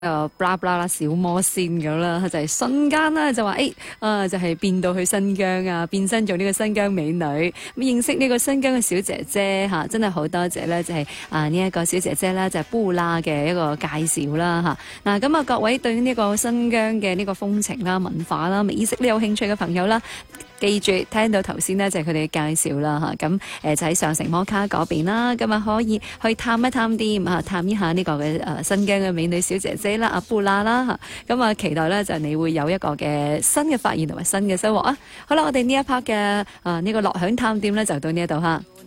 bla bla 啦小魔仙咁啦，就係瞬間啦就話就係變到去新疆啊，變身做呢個新疆美女，咁認識呢個新疆嘅小姐姐吓，真係好多謝咧，就係呢一個小姐姐啦，就係布拉嘅一個介紹啦吓。嗱咁啊，各位對呢個新疆嘅呢個風情啦、文化啦、美食呢有興趣嘅朋友啦，記住聽到頭先呢，就係佢哋嘅介紹啦吓，咁就喺上城摩卡嗰邊啦，咁啊可以去探一探店啊，探一下呢個嘅新疆嘅美女小姐姐啦，阿布拉啦吓，咁啊期待咧就你會有一個嘅新嘅發現同埋新嘅收穫啊！好啦，我哋呢一 part 嘅呢個樂享探店咧就到呢一度吓。